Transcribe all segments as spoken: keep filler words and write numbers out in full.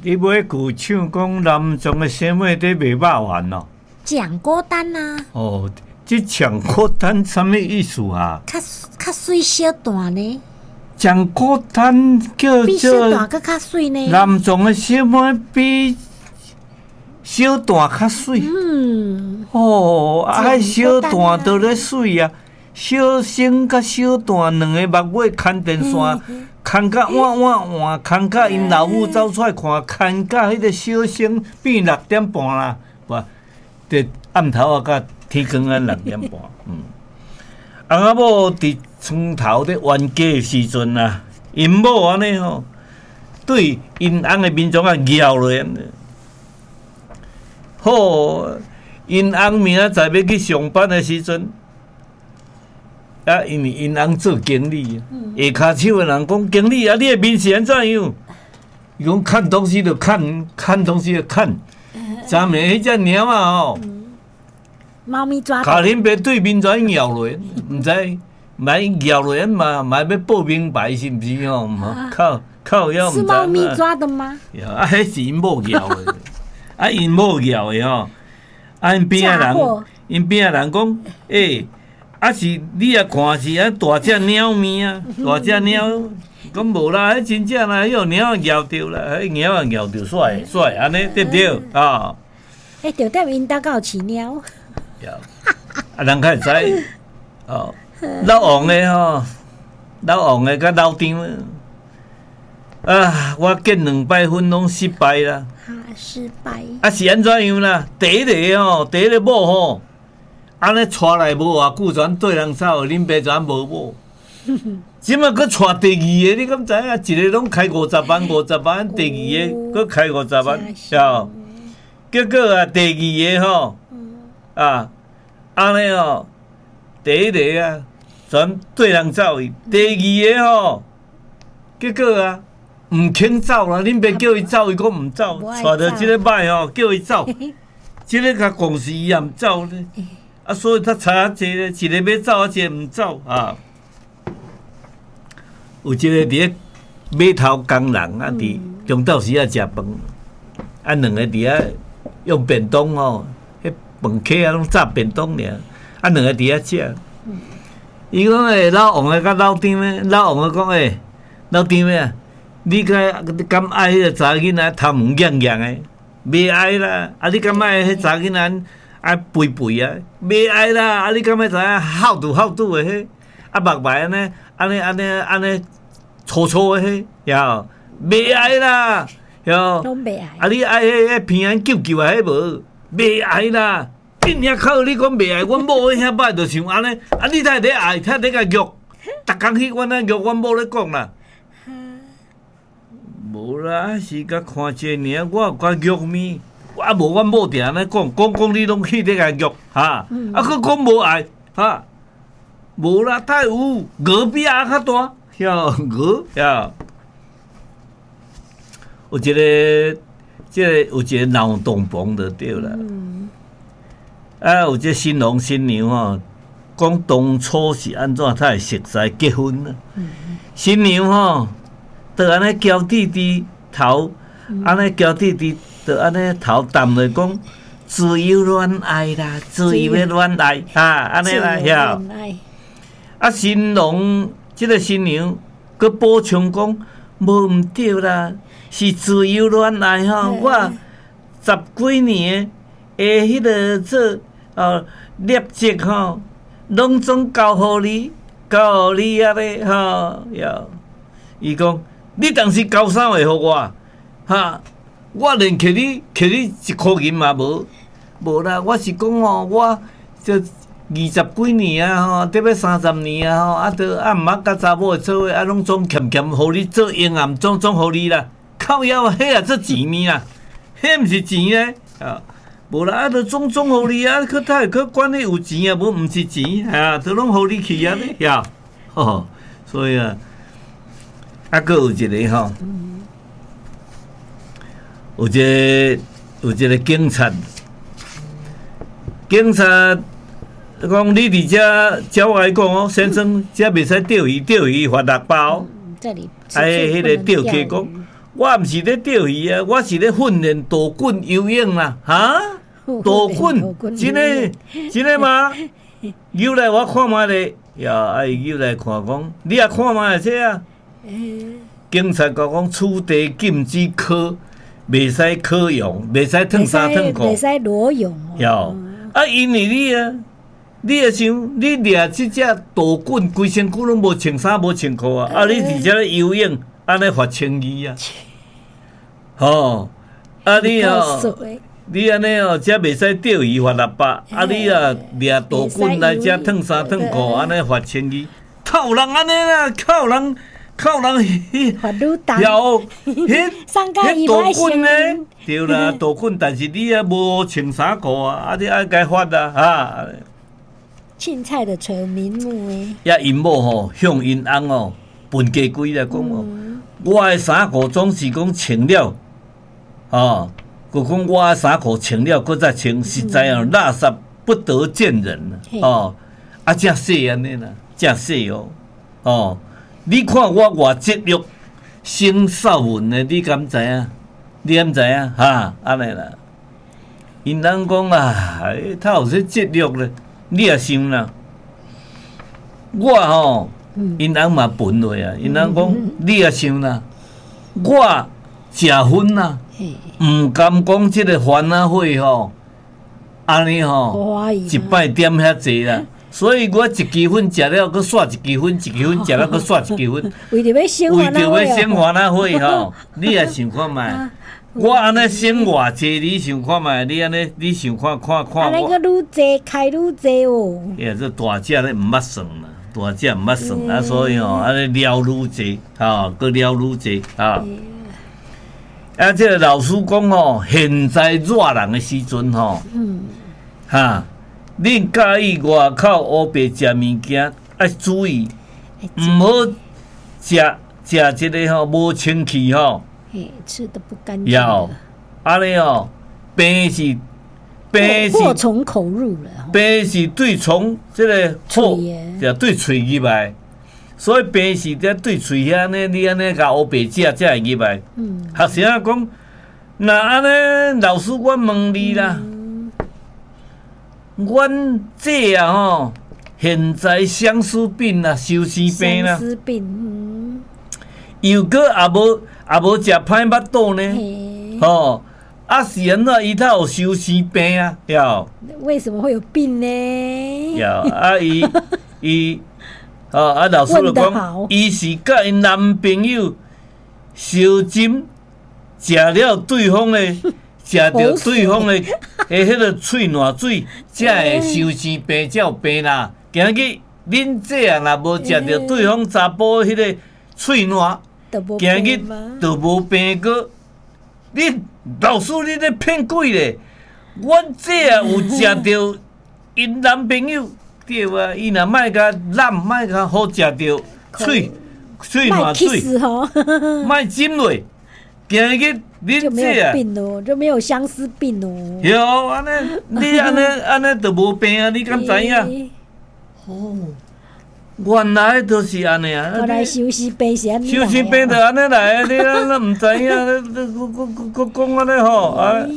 你买句唱讲南庄的小妹在卖肉丸哦？ 蒋果丹啊。 哦，这蒋果丹什么意思啊？ 较较水小段呢？ 蒋果丹叫比小做段更较水呢？ 南庄的小妹比小段较水。 嗯。 哦，啊，小段都咧水啊！小生甲小段两个目尾牵电线，牵甲换换换，牵甲因老母走出来看，牵甲迄个小生变六点半啦，哇！伫暗头啊，甲天光啊六点半，嗯。翁仔某伫床头咧冤家的时阵啊，因某安尼吼，对因翁的面妆啊摇落安尼。好，因翁明仔载要去上班的时阵。啊，因为因翁做经理，下骹手的人讲经理啊，你的面是安怎样？伊讲看东西就看，看东西就看。昨暝迄只猫啊吼， 猫咪抓。 卡林别对面怎摇落，毋知买摇落嘛，嘛要报明白是毋是吼？靠靠腰毋知。 是猫咪抓的吗？ 啊，迄是因某摇的，啊因某摇的吼，啊因边仔人，因边仔人讲，诶。啊是，你也看是啊大只猫咪啊，大只猫，讲无啦，迄真正啦，迄个猫咬着啦，迄猫也咬着甩甩，安尼对不对啊？ 诶，就踮因兜有饲猫。 啊，人较会知哦。老王的吼，老王的甲老张啊，我见两摆婚拢失败啦。 啊，失败。啊是安怎样啦？第一个吼，第一个某吼。安尼带来无偌久，全对人走，恁爸全无某。即马佫带第二个，你敢知影？一个拢开五十万，五十万，第二个佫开五十万，晓？结果啊，第二个吼，啊，安尼吼，第一个啊，全对人走去，第二个吼，结果啊，毋肯走啦，恁爸叫伊走，伊讲毋走，带着即个歹吼，叫伊走，即个甲公司伊也毋走咧。啊，所以他差济咧，一个要走，啊，一个毋走啊。有一个伫咧码头工人啊，伫中昼时啊食饭，啊，两个伫遐用便当吼，迄饭客啊拢炸便当尔，啊，两个伫遐食。伊讲诶，老王诶，甲老张诶，老王诶讲诶，老张诶，你敢敢爱迄个查囡仔头毛痒痒诶？袂爱啦，啊，你敢爱迄查囡仔？啊，肥肥啊，袂爱啦！啊，你敢要知影厚度厚度的迄，啊，目白安尼，安尼安尼安尼粗粗的迄，哟，袂爱啦，哟。 拢袂爱。 啊，你爱迄迄平安救救的迄无？袂爱啦！你遐靠你讲袂爱，阮某迄遐摆就像安尼，啊，你才伫爱，才伫甲虐，逐工去阮那虐阮某咧讲啦。无啦，是甲看者尔，我有甲虐咪。啊，无阮某定安尼讲，讲讲你拢去咧甲虐哈，啊，佮讲无爱哈，无啦，太有鹅比鸭较大，晓鹅晓。有一个，即个有一个闹洞房就对啦。啊，有这新郎新娘吼，讲当初是安怎才会熟识结婚呢？新娘吼，就安尼娇滴滴头，安尼娇滴滴。就安尼头淡落讲，自由恋爱啦，自由的恋爱啊，安尼啦，晓。啊，新郎即个新娘，佮补充讲，无毋对啦，是自由恋爱吼。我十几年诶，迄个做哦业绩吼，拢总交互你，交互你啊咧吼，哟。伊讲，你当时交啥会互我？哈？我连给你给你一箍银嘛无，无啦。我是讲吼，我这二十几年啊吼，得要三十年啊吼，啊得啊毋捌甲查某做伙，啊拢总欠欠，互你做营暗，总总互你啦。靠腰啊，迄也做钱物啦，迄毋是钱咧啊。无啦，啊，都总总互你啊，佮他佮管你有钱啊，无毋是钱啊，都拢互你去啊咧，呀，吼，所以啊，啊，佮有一个吼。有一个有一个警察，警察讲你伫遮照我来讲哦，先生，遮袂使钓鱼，钓鱼罚六包。 这里。 哎，迄个钓客讲， 我毋是咧钓鱼啊，我是咧训练倒滚游泳啦，哈，倒滚，真诶，真诶吗？游来我看觅咧，呀，哎，游来看讲，你也看觅这啊？警察讲讲此地禁止科，袂使科泳，袂使脱衫脱裤， 袂使裸泳。 要啊，因为你啊，你也想，你掠即只倒滚，规身躯拢无穿衫无穿裤啊，啊，你而且咧游泳，安尼罚千二啊，吼，啊你哦。你安尼哦，遮袂使钓鱼罚六百，啊你啊掠倒滚来遮脱衫脱裤，安尼罚千二，靠人安尼啦，靠人靠人迄罚愈重， 有迄迄倒滚咧，对啦，倒滚，但是你啊无穿衫裤啊，啊你爱该罚啊，哈。 凊彩的找名目诶。 呀，因某吼向因翁哦，分家规来讲哦，我诶衫裤总是讲穿了，哦。佮讲我衫裤穿了，佮再穿，实在哦，垃圾不得见人哦。啊，真细安尼啦，真细哦。哦，你看我偌节约，省少文的，你敢知影？你敢知影？哈，安尼啦。因人讲啊，他有说节约咧，你也想啦。我吼，因人嘛笨落啊，因人讲你也想啦，我食薰啦。毋甘讲即个烦恼会吼，安尼吼，一摆点遐济啦。所以我一支粉食了，佮刷一支粉，一支粉食了，佮刷一支粉。 为着要生为着要生烦恼会吼，你也想看觅。我安尼生偌济，你想看觅？你安尼，你想看看看我。 安尼佮愈济开愈济哦。 哎，这大只咧毋捌算啦，大只毋捌算啊，所以吼，安尼了愈济，吼，佮了愈济啊。啊，这个老师讲吼，现在热人的时阵吼，嗯，哈，恁介意外口乌白食物件，要注意，毋好食食这个吼无清气吼。 嘿，吃的不干净。 要，安尼哦，病是病是祸从口入了。 病是对从这个祸，就对喙入来。所以病是在对喙遐呢，你安尼甲乌白食才会入来。嗯，学生啊讲，那安尼老师，我问你啦，嗯、阮这啊吼，现在相思病啦，收生病啦， 相思病，嗯， 又搁也无也无食歹腹肚呢，吼、哦，啊是安怎伊才有收生病啊？要为什么会有病呢？ 要啊伊伊。哦，啊，老师就讲，伊是甲因男朋友烧针，食了对方的，食着对方的，诶，迄个喙烂水，才会收生病，才有病啦。今日恁这啊，若无食着对方查甫迄个喙烂，今日就无病过。你老师，你咧骗鬼咧？阮这啊有食着因男朋友。对啊，伊若莫甲烂，莫甲好食着喙喙烂水，莫浸落。今日恁这啊， 病哦，就没有相思病哦。 有安尼，你安尼安尼就无病啊？你敢知影？哦，原来都是安尼啊！ 原来收生病是安尼来。 收生病就安尼来，你安尼毋知影？你你你讲安尼吼啊？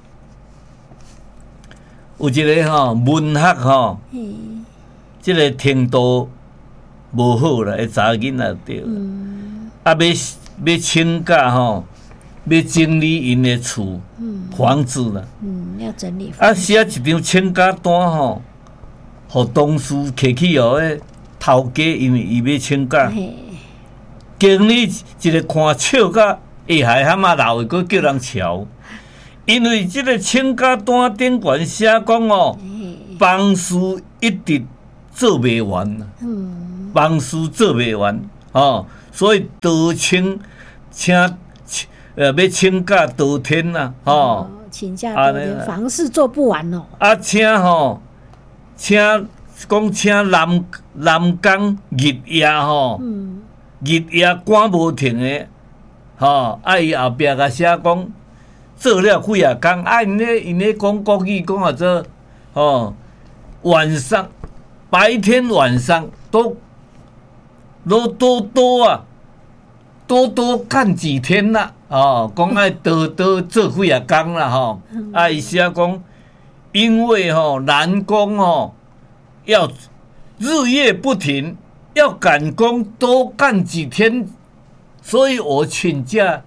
有一个吼文学吼。即个程度无好啦，迄查囡仔对，嗯、啊要要清洁吼，要整理因的厝、嗯、房子啦， 嗯，要整理。 啊写一张清洁单吼，互同事摕去哦，迄头家因为伊要清洁，经理一个看笑甲下海蛤蟆老的，佫叫人瞧，因为即个清洁单顶悬写讲哦，房事一直。做袂完，嗯，房事做袂完，哦，所以多请请呃要请假多天呐，吼、哦， 请假多天，房事做不完哦。 啊，请吼，请讲请男男工日夜吼，嗯、日夜赶无停的，吼、哦，啊伊后壁甲写讲做了几啊工，啊因咧因咧讲国语讲啊做，吼，晚上。白天晚上都都都多啊，多多干几天啦、 哦，讲爱多多做几啊工啦吼，啊伊写讲，因为吼南工吼要日夜不停，要赶工多干几天，所以我请假。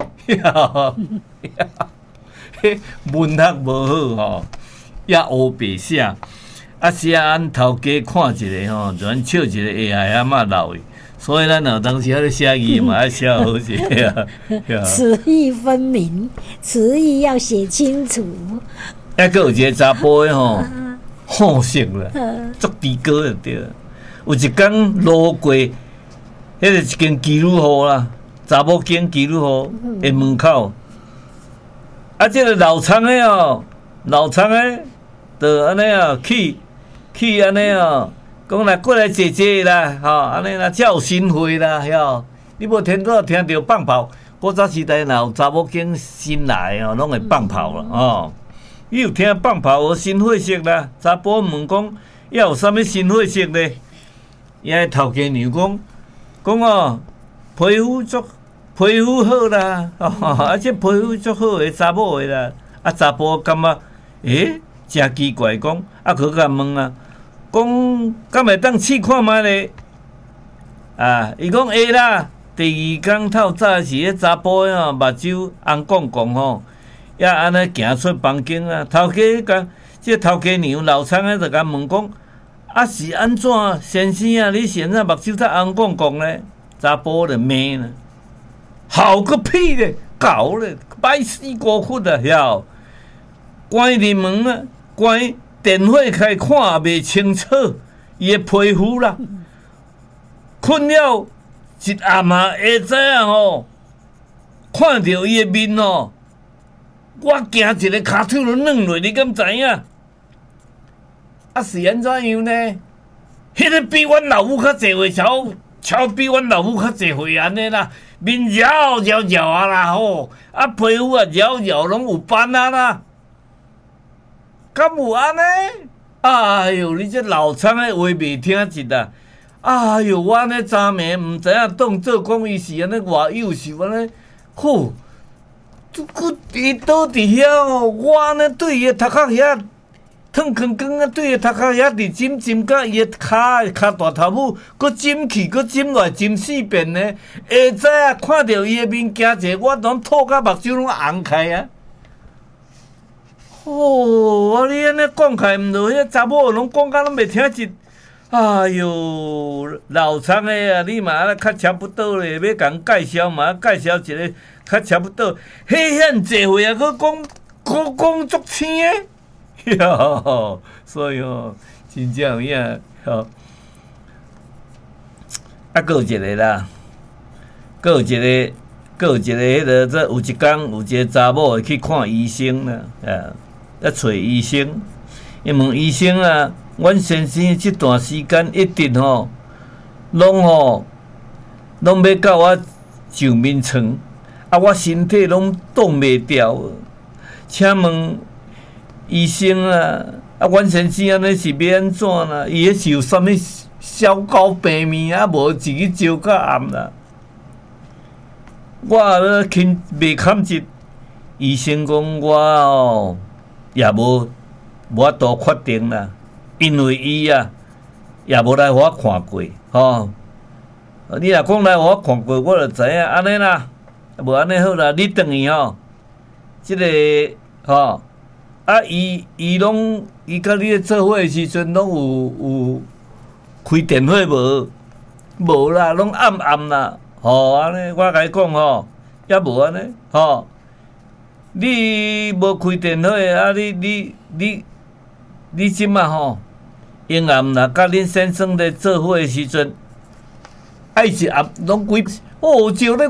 文学无好吼，也黑白写，啊写按头家看一个吼，就按笑一个会害阿嬷闹的。所以咱若当时咧写字嘛，要写好些啊。 词义分明，词义要写清楚。 还佫有一个查甫的吼，好色啦，足低高就对了。有一天路过，迄个一间基督户啦，查某间基督户的门口，啊，这个老厂的哦，老厂的，就安尼啊，去去安尼啊。讲来过来坐坐啦，吼，安尼啦，才有新会啦，晓？你无听到听到放炮？古早时代若有查某囝新来哦，拢会放炮啦，哦。伊有听放炮有新会色啦，查甫问讲，要有啥物新会色呢？伊个头家娘讲，讲哦，皮肤足皮肤好啦，哦，而且皮肤足好诶查某诶啦，啊查甫感觉，诶，真奇怪，讲，啊，去甲问啊。讲敢会当试看觅咧？啊，伊讲会啦。第二天透早时，迄查甫诶吼，目睭红光光吼，也安尼行出房间啊。头家甲即头家娘老厂诶，就甲问讲：啊是安怎，先生啊？你现在目睭才红光光咧？查甫就骂啦，好个屁咧，搞咧，歹死孤骨啊！晓，关入门啊，关。电话开看也袂清楚，伊个皮肤啦，困了一暗啊，会知影吼，看到伊个面哦，我惊一个骹腿都软落，你敢知影？啊是安怎样呢？迄个比阮老母较侪岁，超超比阮老母较侪岁安尼啦，面绕绕绕啊啦吼，啊皮肤啊绕绕拢有斑啊啦。敢有安尼？哎哟，你这老厂的话袂听一啊！哎哟，我安尼昨暝毋知影当做讲伊是安尼偌优秀安尼，吼，这个伊倒伫遐哦，我安尼对伊个头壳遐烫光光啊，对伊头壳遐伫浸浸甲伊个骹骹大头母，佮浸去，佮浸落来浸四遍呢。会知影看到伊个面行者，我拢吐甲目睭拢红开啊！哦，啊！你安尼讲开毋落，迄查某拢讲甲拢袂听一。哎哟，老厂诶啊，你嘛安尼较差不多咧，要共介绍嘛，介绍一个较差不多。迄遐济岁啊，佮讲佮讲足青诶，哟，所以哦，真正有影吼。啊，佫有一个啦，佫有一个，佫有一个迄个，这有一工有一个查某会去看医生啦，啊。咧找医生，伊问医生啊，阮先生即段时间一直吼，拢吼，拢要甲我上面床，啊，我身体拢挡袂牢。请问医生啊，啊，阮先生安尼是要安怎啦？伊迄是有啥物小狗病面啊？无一日照到暗啦。我咧轻袂堪一，医生讲我哦。也无无法度确定啦，因为伊啊也无来互我看过，吼、哦。你若讲来互我看过，我就知影安尼啦。无安尼好啦，你转去吼，即、這个吼、哦、啊，伊伊拢伊甲你咧做伙诶时阵，拢有有开电话无？无啦，拢暗暗啦。吼、哦，安尼我甲你讲吼，也无安尼，吼、哦。你无开电话啊？你你你你即马吼，阴暗若甲恁先生咧做伙诶时阵，爱是暗拢规哦，照咧。